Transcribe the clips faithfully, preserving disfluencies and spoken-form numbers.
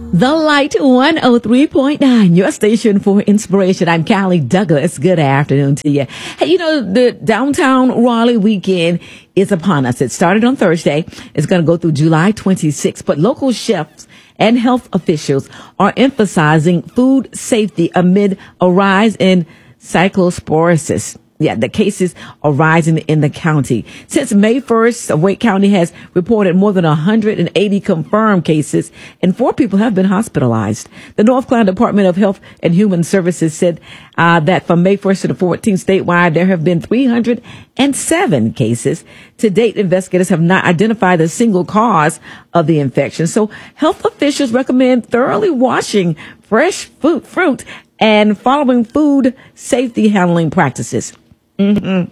The Light one oh three point nine, your station for inspiration. I'm Callie Douglas. Good afternoon to you. Hey, you know, the downtown Raleigh weekend is upon us. It started on Thursday. It's going to go through July twenty-sixth, but local chefs and health officials are emphasizing food safety amid a rise in cyclosporosis. Yeah, the cases are rising in the county. Since May first, Wake County has reported more than one hundred eighty confirmed cases, and four people have been hospitalized. The North Carolina Department of Health and Human Services said uh, that from May first to the fourteenth statewide, there have been three hundred seven cases. To date, investigators have not identified a single cause of the infection. So health officials recommend thoroughly washing fresh fruit, fruit and following food safety handling practices. Mm-hmm.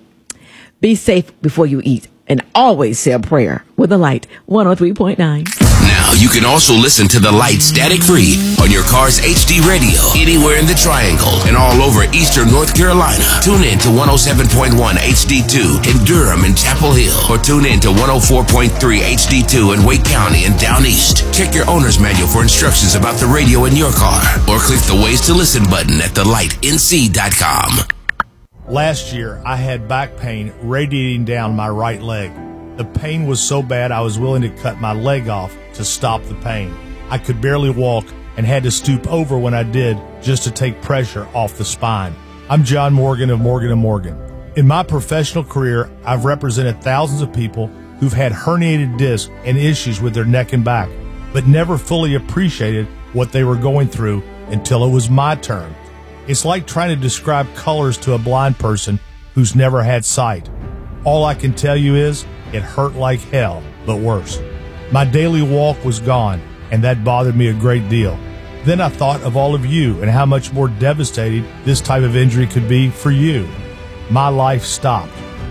Be safe before you eat, and always say a prayer with the Light one oh three point nine. Now you can also listen to The Light static-free on your car's H D radio, anywhere in the Triangle and all over eastern North Carolina. Tune in to one oh seven point one H D two in Durham and Chapel Hill, or tune in to one oh four point three H D two in Wake County and Down East. Check your owner's manual for instructions about the radio in your car, or click the Ways to Listen button at the light n c dot com. Last year, I had back pain radiating down my right leg. The pain was so bad I was willing to cut my leg off to stop the pain. I could barely walk and had to stoop over when I did just to take pressure off the spine. I'm John Morgan of Morgan and Morgan. In my professional career, I've represented thousands of people who've had herniated discs and issues with their neck and back, but never fully appreciated what they were going through until it was my turn. It's like trying to describe colors to a blind person who's never had sight. All I can tell you is it hurt like hell, but worse. My daily walk was gone, and that bothered me a great deal. Then I thought of all of you and how much more devastating this type of injury could be for you. My life stopped.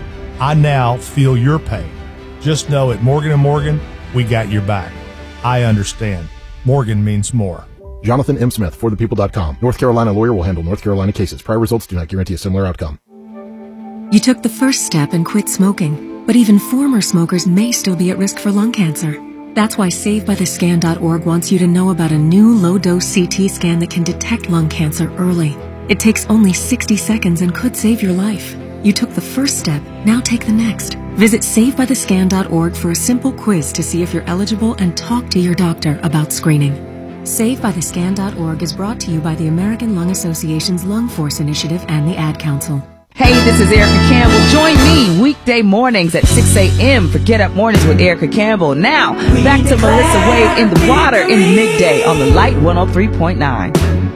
I now feel your pain. Just know at Morgan and Morgan, we got your back. I understand. Morgan means more. Jonathan M. Smith, for the people dot com. North Carolina lawyer will handle North Carolina cases. Prior results do not guarantee a similar outcome. You took the first step and quit smoking, but even former smokers may still be at risk for lung cancer. That's why Save By The Scan dot org wants you to know about a new low-dose C T scan that can detect lung cancer early. It takes only sixty seconds and could save your life. You took the first step, now take the next. Visit Save By The Scan dot org for a simple quiz to see if you're eligible and talk to your doctor about screening. Save By The Scan dot org is brought to you by the American Lung Association's Lung Force Initiative and the Ad Council. Hey, this is Erica Campbell. Join me weekday mornings at six a.m. for Get Up Mornings with Erica Campbell. Now, back to Melissa Wade in the water in midday on the Light one oh three point nine.